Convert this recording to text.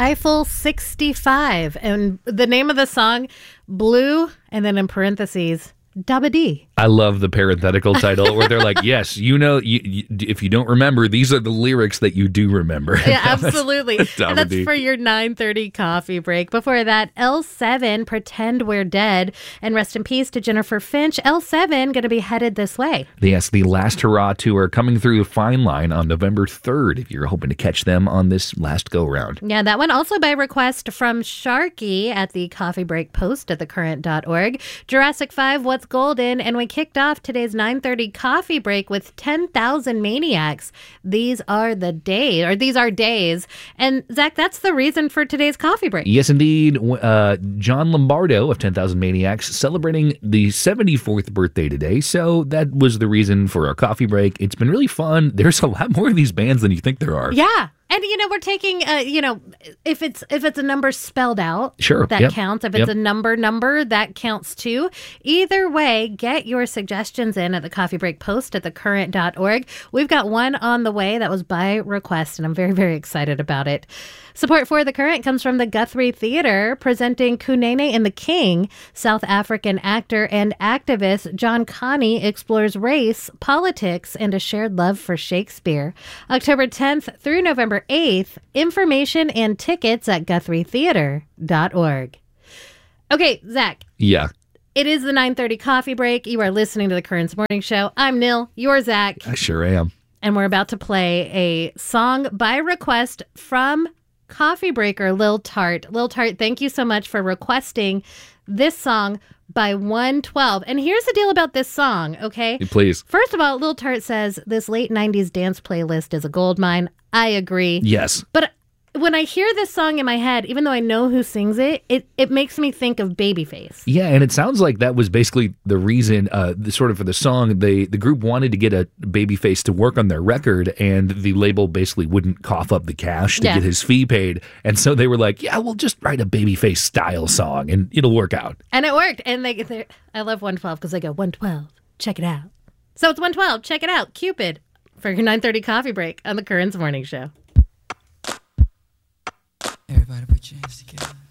Eiffel 65. And the name of the song, Blue, and then in parentheses, Dabba Dee. I love the parenthetical title where they're like, yes, if you don't remember, these are the lyrics that you do remember. Yeah, absolutely. And that's Dee. for your 9:30 coffee break. Before that, L7, Pretend We're Dead. And rest in peace to Jennifer Finch. L7 going to be headed this way. Yes, the Last Hurrah Tour coming through the Fine Line on November 3rd, if you're hoping to catch them on this last go-round. Yeah, that one also by request from Sharky at the Coffee Break Post at thecurrent.org. Jurassic 5, What's Golden? And we kicked off today's 9:30 coffee break with 10,000 Maniacs. These are days. And Zach, that's the reason for today's coffee break. Yes, indeed. John Lombardo of 10,000 Maniacs celebrating the 74th birthday today. So that was the reason for our coffee break. It's been really fun. There's a lot more of these bands than you think there are. Yeah. And, we're taking, if it's a number spelled out, sure, that counts. If it's a number, that counts too. Either way, get your suggestions in at the Coffee Break Post at thecurrent.org. We've got one on the way that was by request, and I'm very, very excited about it. Support for The Current comes from the Guthrie Theater, presenting Kunene and the King. South African actor and activist John Connie explores race, politics, and a shared love for Shakespeare. October 10th through November 8th. Information and tickets at GuthrieTheater.org. Okay, Zach. Yeah. It is the 9:30 coffee break. You are listening to The Current's Morning Show. I'm Nil. You're Zach. I sure am. And we're about to play a song by request from Coffee Breaker Lil Tart. Lil Tart, thank you so much for requesting this song by 112. And here's the deal about this song, okay? Please. First of all, Lil Tart says this late 90s dance playlist is a goldmine. I agree. Yes. But when I hear this song in my head, even though I know who sings it, it makes me think of Babyface. Yeah, and it sounds like that was basically the reason, for the song. The group wanted to get a Babyface to work on their record, and the label basically wouldn't cough up the cash to get his fee paid. And so they were like, yeah, we'll just write a Babyface style song, and it'll work out. And it worked. And I love 112 because they go, 112, check it out. So it's 112, check it out. Cupid for your 9:30 coffee break on the Current's Morning Show. Everybody put your hands together.